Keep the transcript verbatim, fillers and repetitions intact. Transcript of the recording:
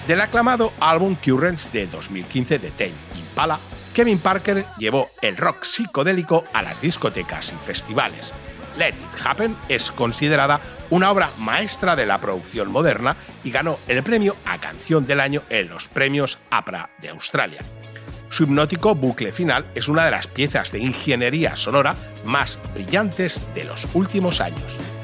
Del aclamado álbum Currents de dos mil quince de Tame Impala, Kevin Parker llevó el rock psicodélico a las discotecas y festivales. Let It Happen es considerada una obra maestra de la producción moderna y ganó el premio a Canción del Año en los premios A P R A de Australia. Su hipnótico bucle final es una de las piezas de ingeniería sonora más brillantes de los últimos años.